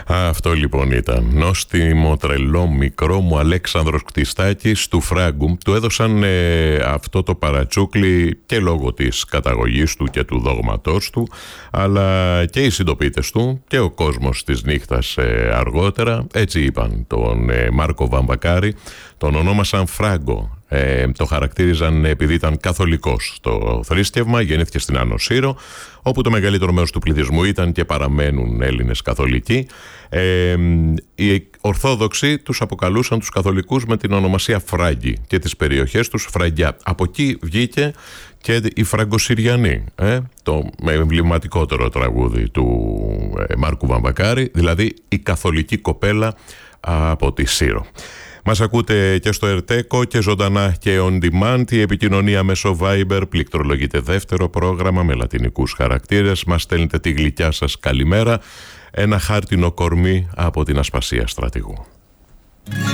Αυτό λοιπόν ήταν. Νόστιμο, τρελό, μικρό μου Αλέξανδρος Κτιστάκης του Φράγκου. Του έδωσαν αυτό το παρατσούκλι και λόγω της καταγωγής του και του δόγματός του, αλλά και οι συντοπίτες του και ο κόσμος της νύχτας αργότερα έτσι είπαν τον Μάρκο Βαμβακάρη, τον ονόμασαν Φράγκο. Το χαρακτήριζαν επειδή ήταν καθολικός στο θρήσκευμα, γεννήθηκε στην Άνω Σύρο, όπου το μεγαλύτερο μέρος του πληθυσμού ήταν και παραμένουν Έλληνες καθολικοί. Οι Ορθόδοξοι τους αποκαλούσαν τους καθολικούς με την ονομασία Φράγκοι και τις περιοχές τους Φραγκιά. Από εκεί βγήκε και οι Φραγκοσυριανοί, το εμβληματικότερο τραγούδι του Μάρκου Βαμβακάρη, δηλαδή η καθολική κοπέλα από τη Σύρο. Μας ακούτε και στο Ερτέκο και ζωντανά και on demand. Η επικοινωνία μέσω Viber πληκτρολογείται δεύτερο πρόγραμμα με λατινικούς χαρακτήρες. Μας στέλνετε τη γλυκιά σας καλημέρα, ένα χάρτινο κορμί από την Ασπασία Στρατηγού.